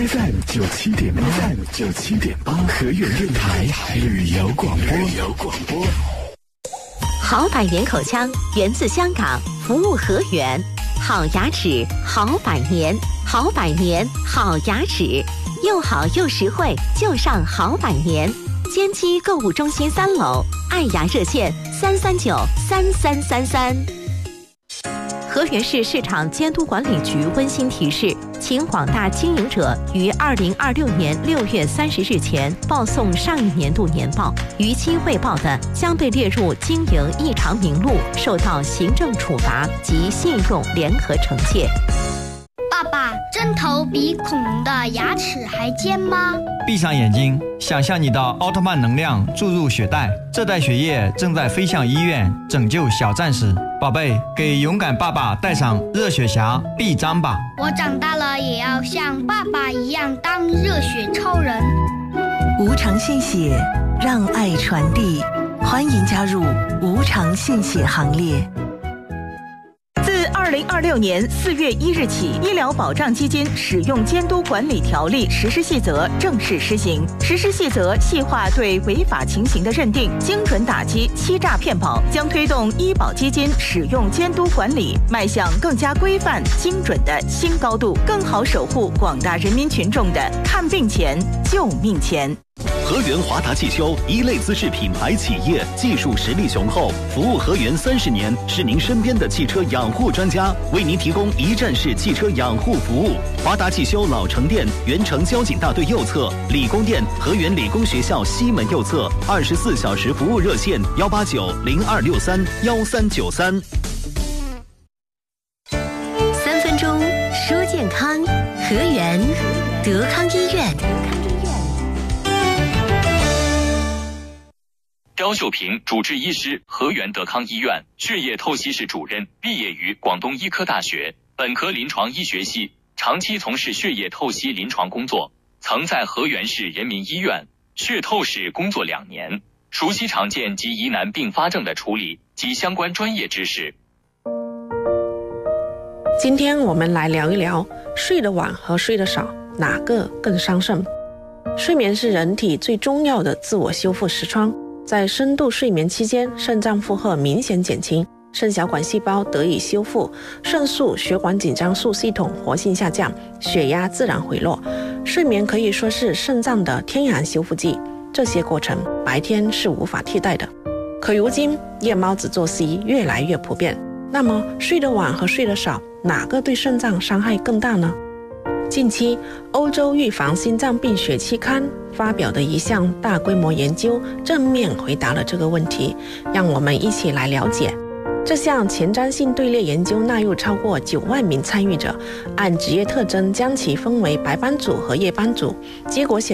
FM 97.8，河源电台旅游广播。 好百年口腔源自香港，服务河源。好牙齿，好百年，好百年，好牙齿，又好又实惠，就上好百年。坚基购物中心3楼，爱牙热线3393333。河源市市场监督管理局温馨提示，请广大经营者于2026年6月30日前报送上一年度年报，逾期汇报的将被列入经营异常名录，受到行政处罚及信用联合惩戒。 爸爸，针头比恐龙的牙齿还尖吗？ 闭上眼睛，想象你的奥特曼能量注入血袋，这袋血液正在飞向医院，拯救小战士。宝贝，给勇敢爸爸戴上热血侠臂章吧。 我长大了也要像爸爸一样当热血超人。 无偿献血，让爱传递，欢迎加入无偿献血行列。 自2026年4月1日起，医疗保障基金使用监督管理条例实施细则正式施行。实施细则细化对违法情形的认定，精准打击欺诈骗保，将推动医保基金使用监督管理迈向更加规范、精准的新高度，更好守护广大人民群众的看病钱、救命钱。 河源华达汽修一类资质品牌企业，技术实力雄厚，服务河源30年，是您身边的汽车养护专家，为您提供一站式汽车养护服务。华达汽修老城店原城交警大队右侧，理工店河源理工学校西门右侧，24小时服务热线189-0263-1393。 3分钟说健康，河源德康医院。 刁秀平，主治医师，河源德康医院血液透析室主任，毕业于广东医科大学，本科临床医学系，长期从事血液透析临床工作，曾在河源市人民医院血透室工作2年，熟悉常见及疑难并发症的处理及相关专业知识。 今天我们来聊一聊睡得晚和睡得少哪个更伤肾。睡眠是人体最重要的自我修复视窗，在深度睡眠期间，肾脏负荷明显减轻，肾小管细胞得以修复，肾素、血管紧张素系统活性下降，血压自然回落。睡眠可以说是肾脏的天然修复剂，这些过程白天是无法替代的。可如今夜猫子作息越来越普遍，那么睡得晚和睡得少哪个对肾脏伤害更大呢？近期欧洲预防心脏病学期刊发表的一项大规模研究正面回答了这个问题，让我们一起来了解。这项前瞻性队列研究纳入超过9万名参与者，按职业特征将其分为白班组和夜班组，结果显